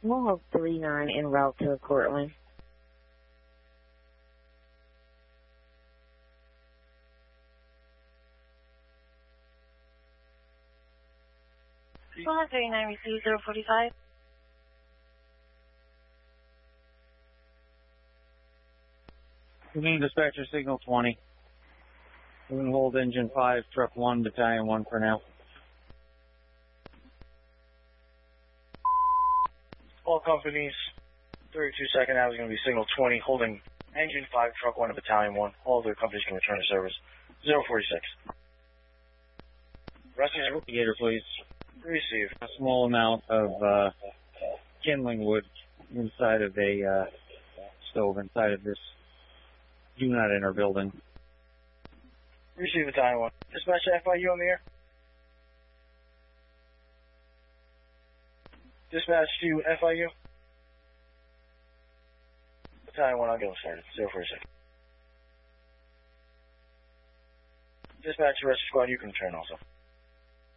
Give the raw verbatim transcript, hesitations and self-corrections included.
We'll hold three nine en route to Cortland. one three nine, receive zero forty five. We need dispatcher signal twenty. We can hold engine five, truck one, battalion one for now. All companies, thirty-two second now is going to be signal twenty, holding engine five, truck one, and battalion one. All other companies can return to service. zero forty-six. Rescue Investigator, please. Receive. A small amount of uh, kindling wood inside of a uh, stove, inside of this do not enter building. Receive battalion one. Dispatch F I U on the air. Dispatch to F I U. Battalion one, I'll get started. zero forty-six. Dispatch to rescue squad, you can return also.